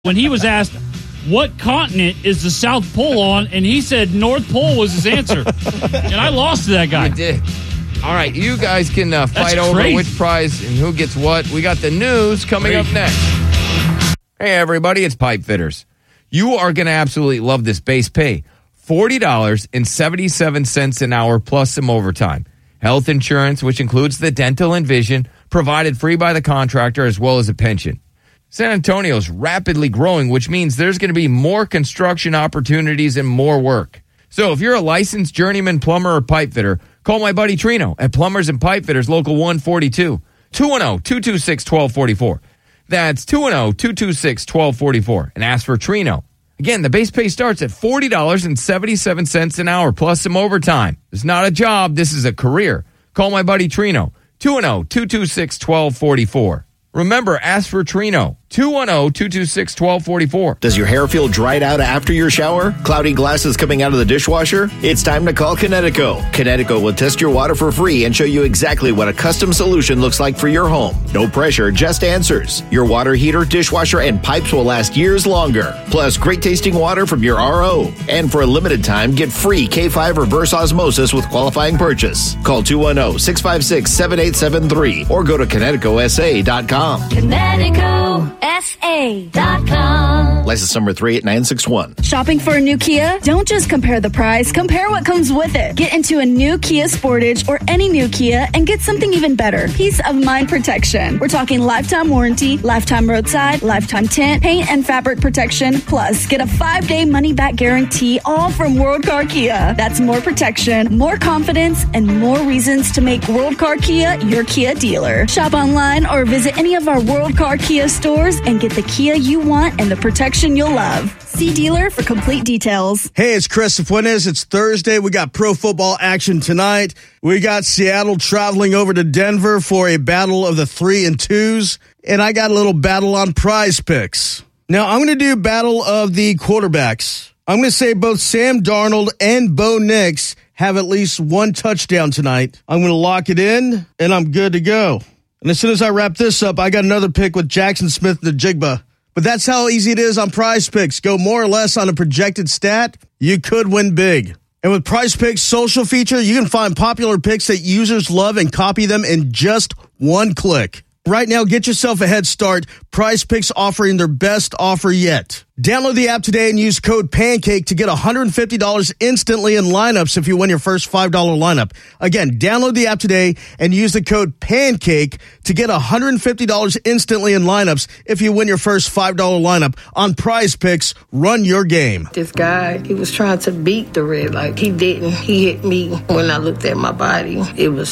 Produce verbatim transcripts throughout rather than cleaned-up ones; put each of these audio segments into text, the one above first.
when he was asked what continent is the South Pole on, and he said North Pole was his answer. And I lost to that guy. You did. All right, you guys can uh, fight That's over crazy. which prize and who gets what. We got the news coming Crazy. up next. Hey, everybody, it's Pipe Fitters. You are going to absolutely love this base pay. forty dollars and seventy-seven cents an hour plus some overtime. Health insurance, which includes the dental and vision, provided free by the contractor, as well as a pension. San Antonio's rapidly growing, which means there's going to be more construction opportunities and more work. So if you're a licensed journeyman plumber or pipe fitter, call my buddy Trino at Plumbers and Pipe Fitters Local one forty-two, two one zero, two two six, one two four four. That's two one zero, two two six, one two four four. And ask for Trino. Again, the base pay starts at forty dollars and seventy-seven cents an hour plus some overtime. It's not a job. This is a career. Call my buddy Trino, two one zero, two two six, one two four four. Remember, ask for Trino, two one zero, two two six, one two four four. Does your hair feel dried out after your shower? Cloudy glasses coming out of the dishwasher? It's time to call Kinetico. Kinetico will test your water for free and show you exactly what a custom solution looks like for your home. No pressure, just answers. Your water heater, dishwasher, and pipes will last years longer. Plus, great tasting water from your R O. And for a limited time, get free K five reverse osmosis with qualifying purchase. Call two one zero, six five six, seven eight seven three or go to Kinetico S A dot com. Kinetico S A dot com. License number three eight nine six one. Shopping for a new Kia? Don't just compare the price, compare what comes with it. Get into a new Kia Sportage or any new Kia and get something even better. Peace of mind protection. We're talking lifetime warranty, lifetime roadside, lifetime tint, paint and fabric protection, plus get a five-day money-back guarantee, all from World Car Kia. That's more protection, more confidence, and more reasons to make World Car Kia your Kia dealer. Shop online or visit any of our World Car Kia stores and get the Kia you want and the protection you'll love. See dealer for complete details. Hey, it's Chris Fuentes. It's Thursday. We got pro football action tonight. We got Seattle traveling over to Denver for a battle of the three and twos. And I got a little battle on prize picks. Now, I'm going to do battle of the quarterbacks. I'm going to say both Sam Darnold and Bo Nix have at least one touchdown tonight. I'm going to lock it in, and I'm good to go. And as soon as I wrap this up, I got another pick with Jackson Smith and the Jigba. But that's how easy it is on Prize Picks. Go more or less on a projected stat. You could win big. And with Prize Picks' social feature, you can find popular picks that users love and copy them in just one click. Right now, get yourself a head start. Prize Picks offering their best offer yet. Download the app today and use code PANCAKE to get one hundred fifty dollars instantly in lineups if you win your first five dollars lineup. Again, download the app today and use the code PANCAKE to get one hundred fifty dollars instantly in lineups if you win your first five dollars lineup. On Prize Picks, run your game. This guy, he was trying to beat the red light. He didn't. He hit me when I looked at my body. It was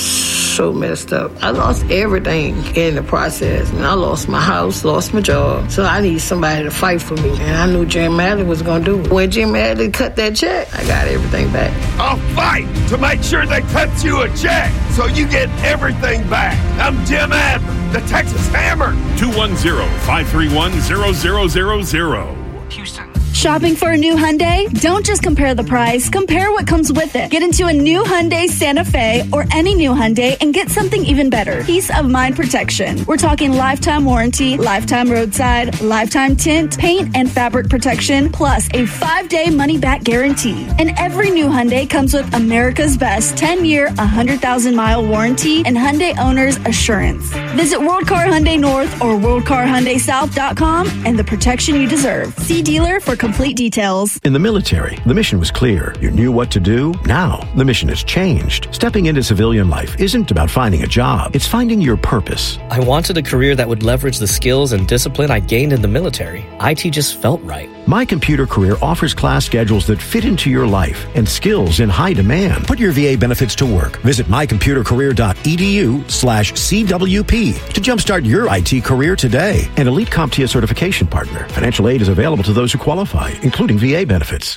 so messed up. I lost everything in the process. And I lost my house, lost my job. So I need somebody to fight for me. And I knew Jim Adler was going to do it. When Jim Adler cut that check, I got everything back. I'll fight to make sure they cut you a check so you get everything back. I'm Jim Adler, the Texas Hammer. two one zero, five three one, zero zero zero zero. Houston. Shopping for a new Hyundai? Don't just compare the price, compare what comes with it. Get into a new Hyundai Santa Fe or any new Hyundai and get something even better. Peace of mind protection. We're talking lifetime warranty, lifetime roadside, lifetime tint, paint and fabric protection, plus a five-day money-back guarantee. And every new Hyundai comes with America's best ten-year, one hundred thousand mile warranty and Hyundai Owner's Assurance. Visit World Car Hyundai North or world car hyundai south dot com and the protection you deserve. See dealer for complete details. In the military, the mission was clear. You knew what to do. Now, the mission has changed. Stepping into civilian life isn't about finding a job. It's finding your purpose. I wanted a career that would leverage the skills and discipline I gained in the military. I T just felt right. My Computer Career offers class schedules that fit into your life and skills in high demand. Put your V A benefits to work. Visit my computer career dot e d u slash C W P to jumpstart your I T career today. An Elite CompTIA certification partner. Financial aid is available to those who qualify, including V A benefits.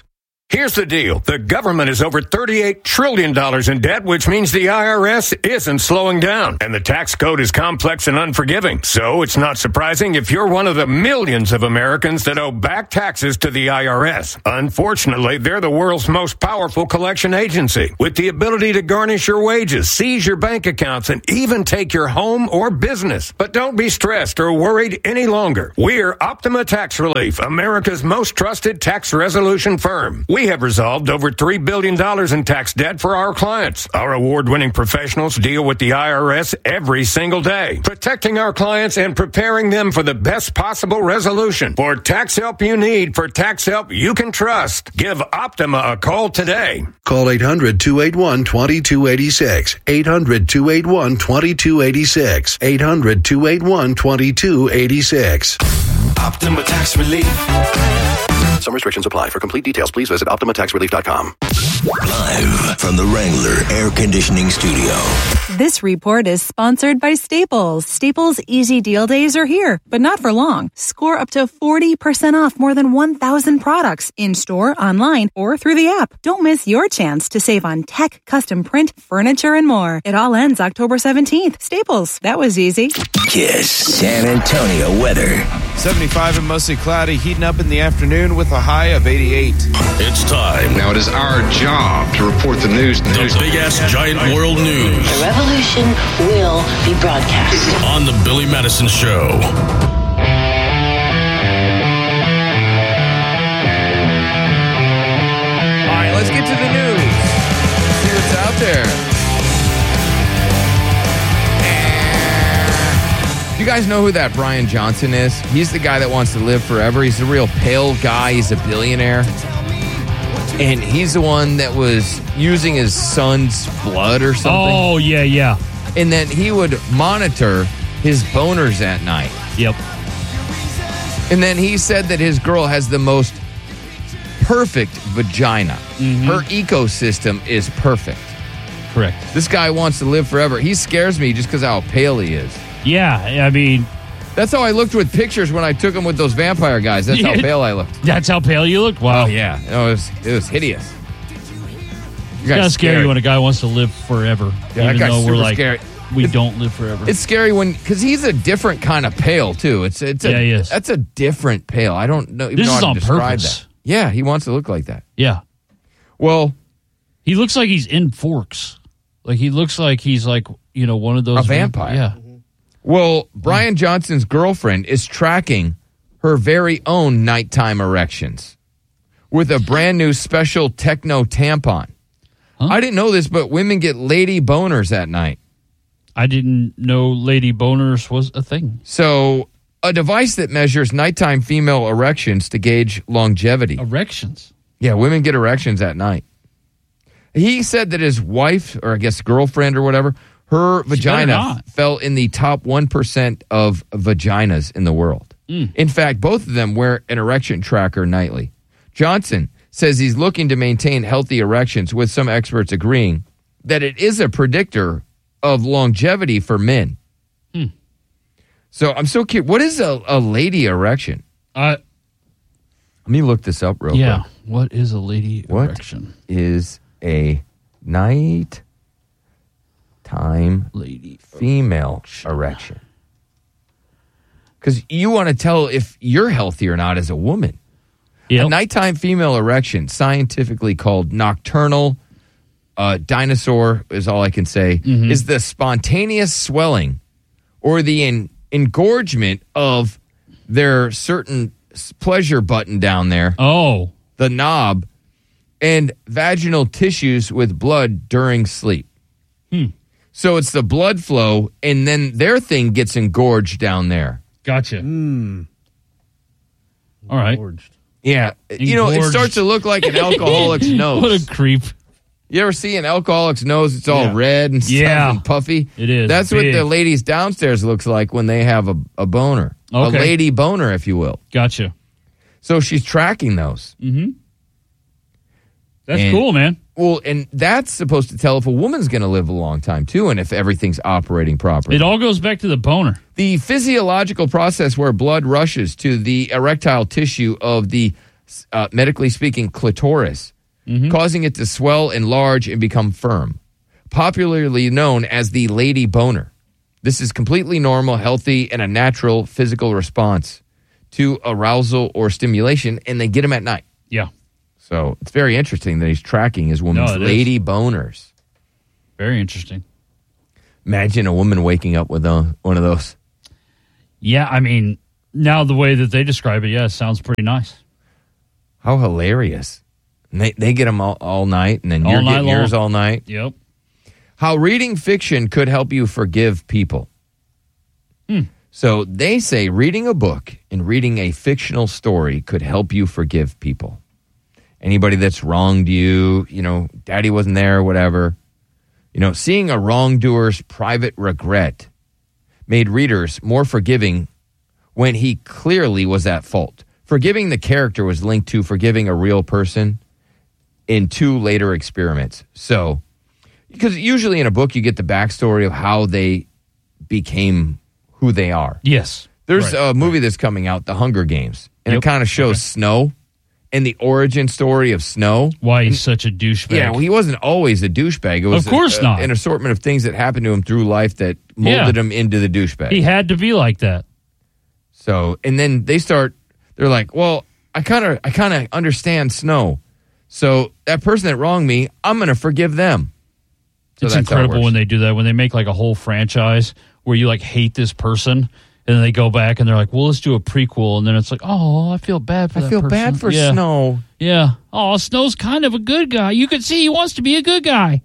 Here's the deal. The government is over thirty-eight trillion dollars in debt, which means the I R S isn't slowing down. And the tax code is complex and unforgiving. So it's not surprising if you're one of the millions of Americans that owe back taxes to the I R S. Unfortunately, they're the world's most powerful collection agency, with the ability to garnish your wages, seize your bank accounts, and even take your home or business. But don't be stressed or worried any longer. We're Optima Tax Relief, America's most trusted tax resolution firm. We have resolved over three billion dollars in tax debt for our clients. Our award-winning professionals deal with the I R S every single day, protecting our clients and preparing them for the best possible resolution. For tax help you need, for tax help you can trust, give Optima a call today. Call eight hundred, two eight one, two two eight six. eight hundred, two eight one, two two eight six. eight hundred, two eight one, two two eight six. Optima Tax Relief. Some restrictions apply. For complete details, please visit optima tax relief dot com. Live from the Wrangler Air Conditioning Studio. This report is sponsored by Staples. Staples Easy Deal Days are here, but not for long. Score up to forty percent off more than one thousand products in-store, online, or through the app. Don't miss your chance to save on tech, custom print, furniture, and more. It all ends October seventeenth. Staples. That was easy. Kiss San Antonio weather. seventy-five and mostly cloudy, heating up in the afternoon with a high of eighty-eight. It's time. Now it is our job to report the news. The, the big-ass giant world news. The revolution will be broadcast. On the Billy Madison Show. All right, let's get to the news. See what's out there. Do you guys know who that Brian Johnson is? He's the guy that wants to live forever. He's a real pale guy. He's a billionaire. And he's the one that was using his son's blood or something. Oh, yeah, yeah. And then he would monitor his boners at night. Yep. And then he said that his girl has the most perfect vagina. Mm-hmm. Her ecosystem is perfect. Correct. This guy wants to live forever. He scares me just because of how pale he is. Yeah, I mean... That's how I looked with pictures when I took them with those vampire guys. That's how pale I looked. That's how pale you looked? Wow. Oh, yeah. It was, it was hideous. It's kind of scary when a guy wants to live forever. Yeah, even though we're like, scary. we it's, don't live forever. It's scary when, because he's a different kind of pale, too. It's, it's a, yeah, he is. That's a different pale. I don't know even this know is how on to describe purpose. that. Yeah, he wants to look like that. Yeah. Well, he looks like he's in Forks. Like, he looks like he's like, you know, one of those. A vampire. Yeah. Well, Brian Johnson's girlfriend is tracking her very own nighttime erections with a brand new special techno tampon. Huh? I didn't know this, but women get lady boners at night. I didn't know lady boners was a thing. So, a device that measures nighttime female erections to gauge longevity. Erections? Yeah, women get erections at night. He said that his wife, or I guess girlfriend or whatever, her she vagina fell in the top one percent of vaginas in the world. Mm. In fact, both of them wear an erection tracker nightly. Johnson says he's looking to maintain healthy erections, with some experts agreeing that it is a predictor of longevity for men. Hmm. So I'm so curious. What is a, a lady erection? Uh, Let me look this up real yeah. quick. Yeah. What is a lady what erection? What is a night time lady female erection? Because you want to tell if you're healthy or not as a woman. Yep. A nighttime female erection, scientifically called nocturnal uh, dinosaur, is all I can say, mm-hmm. is the spontaneous swelling or the en- engorgement of their certain pleasure button down there. Oh. The knob and vaginal tissues with blood during sleep. Hmm. So it's the blood flow, and then their thing gets engorged down there. Gotcha. Mm. All right. Yeah. Engorged. You know, it starts to look like an alcoholic's nose. What a creep. You ever see an alcoholic's nose? It's all yeah. red and stuff yeah. and puffy. It is. That's big. what the ladies downstairs looks like when they have a, a boner. Okay. A lady boner, if you will. Gotcha. So she's tracking those. Mm-hmm. That's and, cool, man. Well, and that's supposed to tell if a woman's going to live a long time, too, and if everything's operating properly. It all goes back to the boner. The physiological process where blood rushes to the erectile tissue of the, uh, medically speaking, clitoris Mm-hmm. causing it to swell, enlarge, and become firm. Popularly known as the lady boner. This is completely normal, healthy, and a natural physical response to arousal or stimulation, and they get them at night. Yeah. So it's very interesting that he's tracking his woman's No, it lady is. boners. Very interesting. Imagine a woman waking up with a, one of those. Yeah, I mean, now the way that they describe it, yeah, it sounds pretty nice. How hilarious. And they, they get them all, all night, and then All you're night getting long. yours all night. Yep. How reading fiction could help you forgive people. Hmm. So they say reading a book and reading a fictional story could help you forgive people. Anybody that's wronged you, you know, daddy wasn't there, whatever. You know, seeing a wrongdoer's private regret made readers more forgiving when he clearly was at fault. Forgiving the character was linked to forgiving a real person in two later experiments. So, because usually in a book you get the backstory of how they became who they are. Yes. There's Right. a movie that's coming out, The Hunger Games, and Yep. it kind of shows Okay. Snow and the origin story of Snow. Why he's such a douchebag. Yeah, well, he wasn't always a douchebag. It was Of course a- not. an assortment of things that happened to him through life that molded Yeah. him into the douchebag. He had to be like that. So, and then they start, they're like, well, I kind of I kind of understand Snow. So that person that wronged me, I'm going to forgive them. So It's that's how it incredible works. when they do that, when they make like a whole franchise where you like hate this person, and then they go back and they're like, well, let's do a prequel. And then it's like, oh, I feel bad for I that feel person. bad for Yeah. Snow. Yeah. Oh, Snow's kind of a good guy. You can see he wants to be a good guy.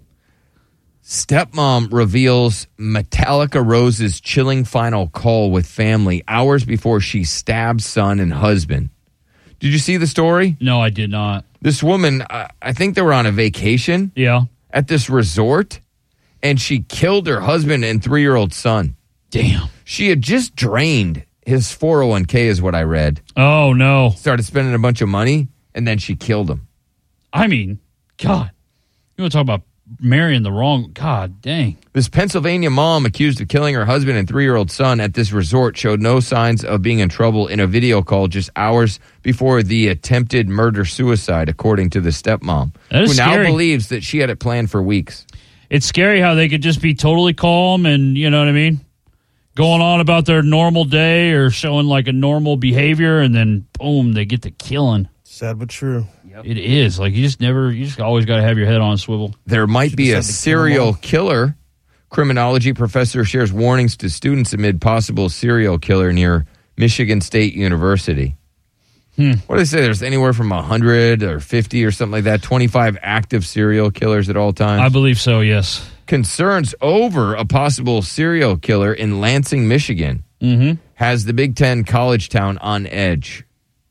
Stepmom reveals Metallica Rose's chilling final call with family hours before she stabs son and husband. Did you see the story? No, I did not. This woman, uh, I think they were on a vacation. Yeah. At this resort, and she killed her husband and three-year-old son. Damn. She had just drained his four oh one k is what I read. Oh, no. Started spending a bunch of money, and then she killed him. I mean, God. You want to talk about marrying the wrong... God, dang. This Pennsylvania mom accused of killing her husband and three-year-old son at this resort showed no signs of being in trouble in a video call just hours before the attempted murder-suicide, according to the stepmom, That is who scary. now believes that she had it planned for weeks. It's scary how they could just be totally calm and, you know what I mean, going on about their normal day or showing like a normal behavior, and then, boom, they get to killing. Sad but true. It is. Like, you just never, you just always got to have your head on a swivel. There might be a serial killer. Criminology professor shares warnings to students amid possible serial killer near Michigan State University. Hmm. What do they say? There's anywhere from one hundred or fifty or something like that, twenty-five active serial killers at all times. I believe so, yes. Concerns over a possible serial killer in Lansing, Michigan, Mm-hmm. has the Big Ten college town on edge.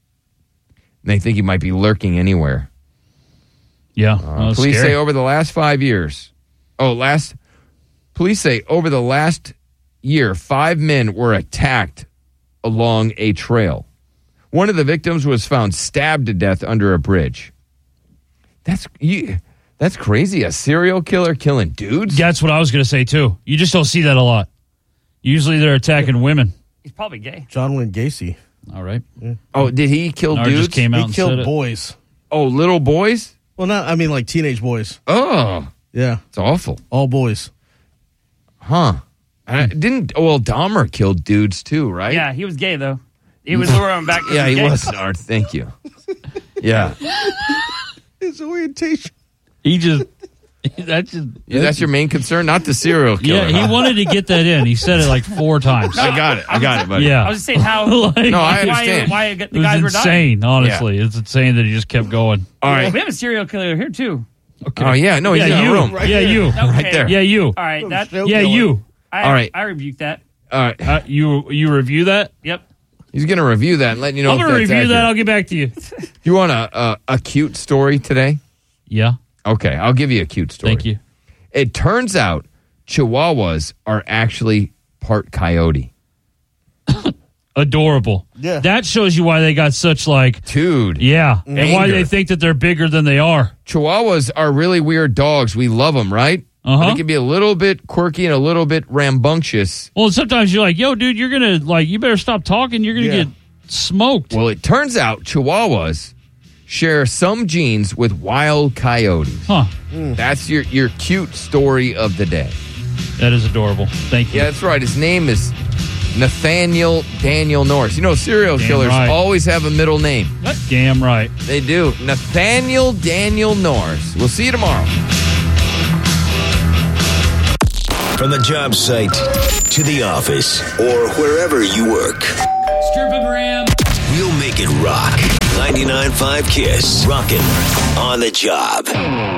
They think he might be lurking anywhere. Yeah. Uh, well, police scary. say over the last five years, oh, last, police say over the last year, five men were attacked along a trail. One of the victims was found stabbed to death under a bridge. That's you. That's crazy. A serial killer killing dudes? That's what I was going to say, too. You just don't see that a lot. Usually they're attacking women. He's probably gay. John Wayne Gacy. All right. Yeah. Oh, did he kill Or dudes? just came out He and killed said it. boys. Oh, little boys? Well, not, I mean, like teenage boys. Oh, Yeah. it's awful. All boys. Huh. I didn't, well, Dahmer killed dudes too, right? Yeah, he was gay, though. He was luring him back. Yeah, he gay. was, Art. Thank you. Yeah. His orientation. He just, that's just, Yeah, that's your main concern, not the serial killer. yeah, he huh? wanted to get that in. He said it like four times. I got it. I got it, buddy. Yeah. I was just saying how. Like- No, I why, understand. why the It was guys were dying. insane, honestly. It's insane that he just kept going. All Well, right. we have a serial killer here too. Okay. Oh, yeah. No, he's yeah, in you. a room. Right yeah, there. you. Okay. Right there. Yeah, you. All right, that. Yeah, you. I, All right. I rebuke that. All right. Uh, you you review that? Yep. He's going to review that and let you know I'm if going to that's review that. accurate. I'll get back to you. You want a, a, a cute story today? Yeah. Okay, I'll give you a cute story. Thank you. It turns out Chihuahuas are actually part coyote. Adorable. Yeah. That shows you why they got such like, Dude. yeah, and why Anger. they think that they're bigger than they are. Chihuahuas are really weird dogs. We love them, right? Uh-huh. But they can be a little bit quirky and a little bit rambunctious. Well, sometimes you're like, yo, dude, you're going to, like, you better stop talking. You're going to Yeah. get smoked. Well, it turns out Chihuahuas share some genes with wild coyotes. Huh. That's your, your cute story of the day. That is adorable. Thank you. Yeah, that's right. His name is Nathaniel Daniel Norris. You know, serial Damn killers right. always have a middle name. Damn right. They do. Nathaniel Daniel Norris. We'll see you tomorrow. From the job site to the office or wherever you work, Strippogram. we'll make it rock. ninety-nine point five KISS. Rockin' on the job.